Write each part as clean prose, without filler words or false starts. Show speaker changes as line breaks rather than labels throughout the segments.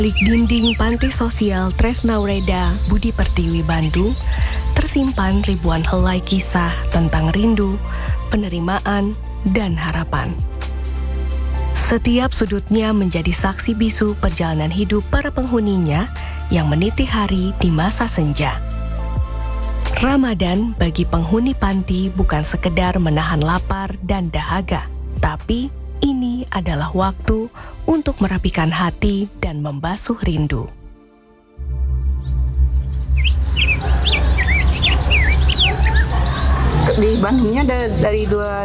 Balik dinding Panti Sosial Tresnaureda Budi Pertiwi Bandung tersimpan ribuan helai kisah tentang rindu, penerimaan, dan harapan. Setiap sudutnya menjadi saksi bisu perjalanan hidup para penghuninya yang meniti hari di masa senja. Ramadan bagi penghuni panti bukan sekedar menahan lapar dan dahaga, tapi ini adalah waktu untuk merapikan hati dan membasuh rindu.
Di Bandungnya dari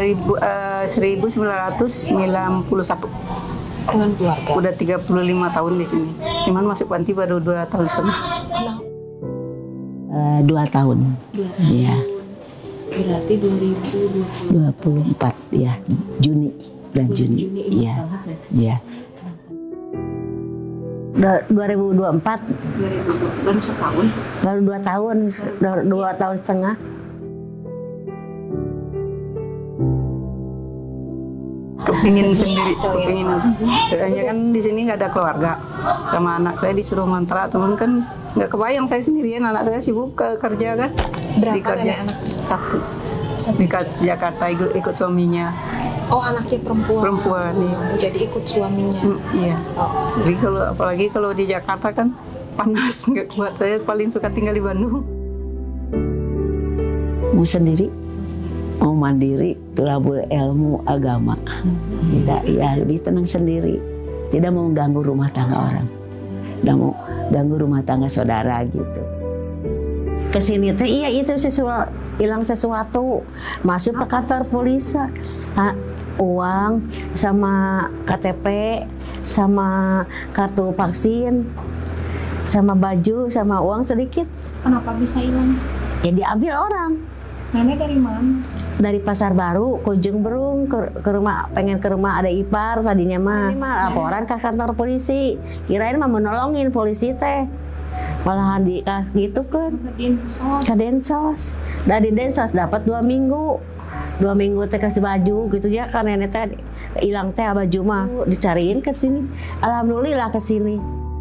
1991.
Dengan keluarga?
Udah 35 tahun di sini. Cuman masuk panti baru 2 tahun setengah.
2 tahun. Iya.
Berarti
2024 ya, Juni, bulan Juni. Iya. Iya. 2024.
baru setahun.
Baru 2 tahun, 2 tahun setengah.
Kepingin sendiri, kepingin. Kayaknya kan di sini nggak ada keluarga. Sama anak saya disuruh ngontrak, teman kan nggak kebayang saya sendirian. Anak saya sibuk kerja kan.
Berapa
di kerja?
anak?
Satu. Di Jakarta ikut suaminya.
Oh, anaknya perempuan.
Perempuan, iya.
Jadi ikut suaminya.
Iya.
Oh.
Jadi apalagi kalau di Jakarta kan panas, nggak kuat. Saya paling suka tinggal di Bandung.
Mau sendiri, mau mandiri, tulabul ilmu agama. Kita ya lebih tenang sendiri, tidak mau ganggu rumah tangga orang, tidak mau ganggu rumah tangga saudara gitu. Kesini teh iya itu hilang sesuatu, masuk ke kantor polisi, uang sama KTP, sama kartu vaksin, sama baju, sama uang sedikit.
Kenapa bisa hilang?
Ya diambil orang.
Nenek dari mana?
Dari Pasar Baru, Kujung Berung ke rumah, pengen ke rumah ada ipar tadinya mah. Laporan ke kantor polisi, kirain mah menolongin polisi teh. Malahan gitu kan. Ke Densos. Dari Densos dapat 2 minggu. 2 minggu teh kasih baju gitu ya, kan nenek teh hilang teh baju mah dicariin ke sini. Alhamdulillah ke sini.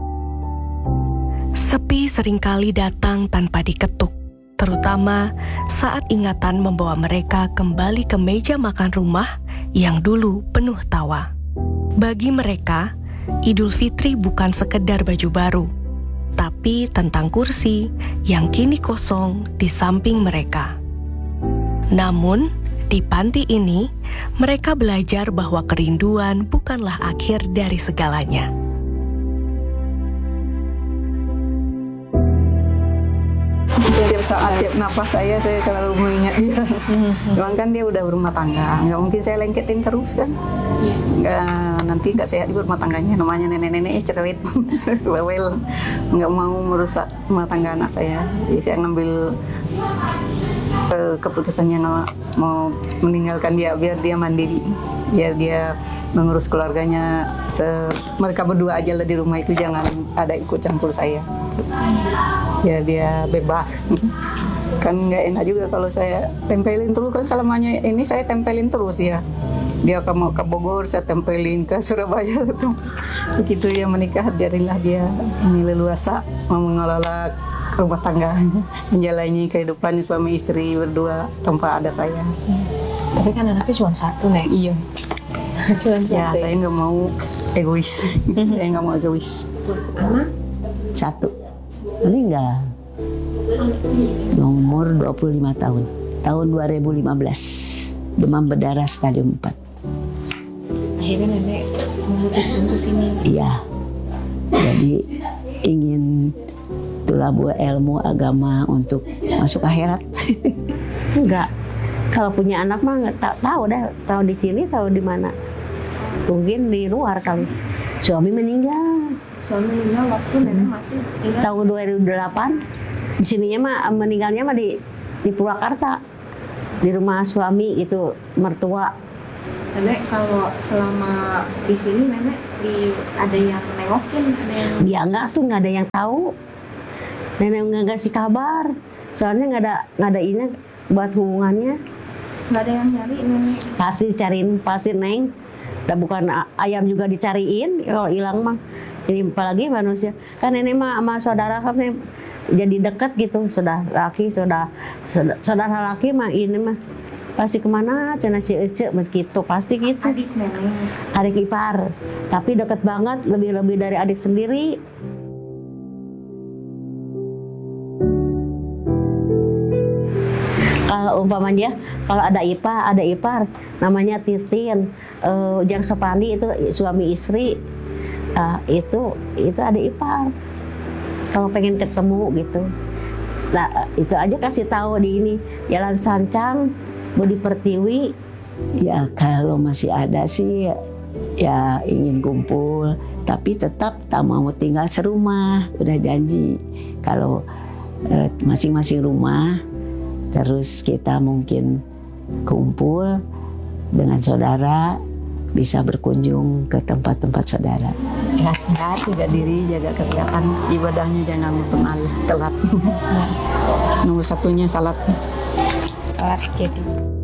Sepi seringkali datang tanpa diketuk, terutama saat ingatan membawa mereka kembali ke meja makan rumah yang dulu penuh tawa. Bagi mereka, Idul Fitri bukan sekedar baju baru, tapi tentang kursi yang kini kosong di samping mereka. Namun, di panti ini, mereka belajar bahwa kerinduan bukanlah akhir dari segalanya.
Tiap saat, tiap napas saya selalu mengingat dia. Cuman kan dia udah berumah tangga, nggak mungkin saya lengketin terus kan. Nanti nggak sehat juga rumah tangganya. Namanya nenek-nenek cerewet, bawel, nggak mau merusak rumah tangga anak saya. Jadi saya ngambil keputusannya mau meninggalkan dia biar dia mandiri, biar dia mengurus keluarganya. Mereka berdua aja lah di rumah itu, jangan ada ikut campur saya. Ya dia bebas. Kan nggak enak juga kalau saya tempelin terus, kan selamanya ini saya tempelin terus ya. Dia mau ke Bogor, saya tempelin ke Surabaya. Begitu dia menikah, biarinlah dia ini leluasa mau mengelola rumah tangga, menjalani kehidupan suami istri berdua tanpa ada saya.
Tapi kan anaknya cuma satu, Nek.
Iya. Ya,
Satu.
saya nggak mau egois. Saya nggak mau egois.
Anak?
1 meninggal nomor 25 tahun, tahun 2015, demam berdarah stadium 4.
Akhirnya nenek memutuskan ke sini.
Iya, jadi ingin tulabul ilmu agama untuk masuk akhirat. Enggak, kalau punya anak mah nggak tahu dah, tahu di sini, tahu di mana. Mungkin di luar kali. Suami meninggal.
Suami meninggal waktu nenek masih tinggal.
Tahun 2008. Di sininya mah meninggalnya mah di Purwakarta. Di rumah suami itu, mertua.
Nenek kalau selama di sini nenek ada yang nengokin, ada yang
Dia nggak ada yang tahu. Nenek nggak ngasih kabar. Soalnya nggak ada ini buat hubungannya.
nggak ada yang nyari nenek.
Pasti dicariin, pasti Neng. Dan bukan ayam juga dicariin, kalau hilang mah
Ini apalagi manusia. Kan nenek mah sama saudara kan jadi dekat gitu. Saudara laki mah ini mah pasti kemana cenah si Ece begitu, pasti gitu.
Adik nenek.
Adik ipar, tapi deket banget, lebih dari adik sendiri. Kalau umpamanya, kalau ada ipar, namanya Titin, Jang Sopandi itu suami istri, itu ada ipar. Kalau pengen ketemu gitu, nah itu aja kasih tahu di ini Jalan Sancang, Budi Pertiwi.
Ya kalau masih ada sih ya ingin kumpul, tapi tetap tak mau tinggal serumah, udah janji. Kalau masing-masing rumah, terus kita mungkin kumpul dengan saudara, bisa berkunjung ke tempat-tempat saudara.
Sehat-sehat, jaga diri, jaga kesehatan, ibadahnya jangan pernah telat. Nomor satunya salat jadi.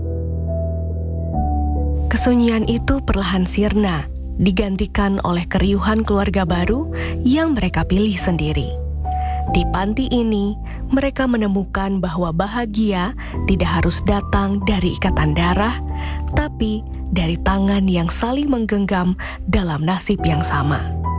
Kesunyian itu perlahan sirna, digantikan oleh keriuhan keluarga baru yang mereka pilih sendiri. Di panti ini, mereka menemukan bahwa bahagia tidak harus datang dari ikatan darah, tapi dari tangan yang saling menggenggam dalam nasib yang sama.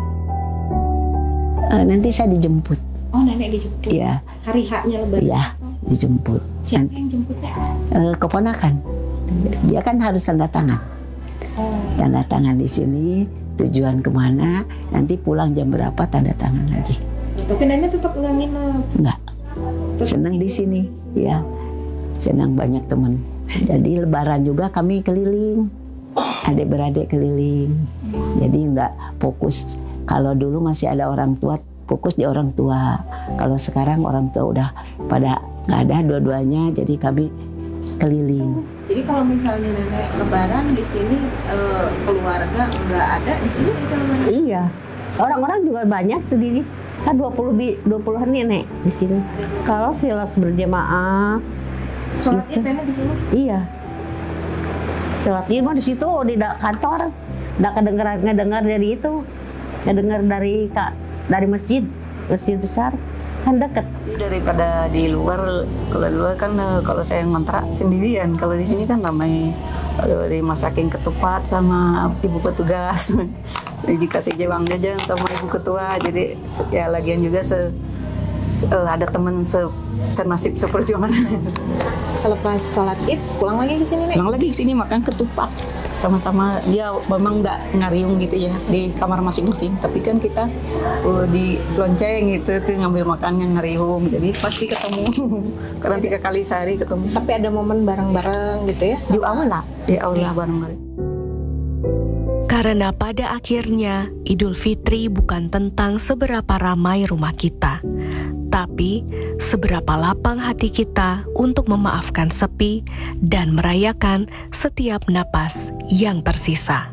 Nanti saya dijemput.
Oh, nenek dijemput.
Ya.
Hari H-nya lebaran.
Ya, dijemput.
Siapa yang jemputnya?
Keponakan. Dia kan harus tanda tangan. Tanda tangan di sini, tujuan kemana, nanti pulang jam berapa tanda tangan lagi.
Tapi nenek tetap nggak nginep.
Enggak. Senang di sini, ya. Senang banyak teman. Jadi lebaran juga kami keliling. Adik-beradik keliling. Jadi enggak fokus. Kalau dulu masih ada orang tua, fokus di orang tua. Kalau sekarang orang tua udah pada nggak ada dua-duanya, jadi kami keliling.
Jadi kalau misalnya nenek lebaran di sini keluarga nggak ada di sini rencananya?
Iya, orang-orang juga banyak sendiri. Kan 20-an nenek di sini. Kalau silat berjamaah,
Sholat id nenek di sini?
iya. Sholat id mah di situ di kantor. Nggak kedengar dari itu, kedengar dari masjid besar. Kan deket.
Daripada di luar, kalau di luar kan kalau saya ngontrak sendirian, kalau di sini kan ramai, dimasakin ketupat sama ibu petugas, dikasih jewang jajan sama ibu ketua, jadi ya lagian juga ada teman senasib seperjuangan.
Selepas sholat id pulang lagi ke sini nek?
Pulang lagi ke sini makan ketupat sama-sama. Dia memang nggak ngariung gitu ya di kamar masing-masing, tapi kan kita di lonceng gitu tuh ngambil makannya ngariung, jadi pasti ketemu. Karena 3 kali sehari ketemu.
Tapi ada momen bareng-bareng gitu ya?
Di aula bareng-bareng.
Karena pada akhirnya Idul Fitri bukan tentang seberapa ramai rumah kita, tapi seberapa lapang hati kita untuk memaafkan sepi dan merayakan setiap napas yang tersisa.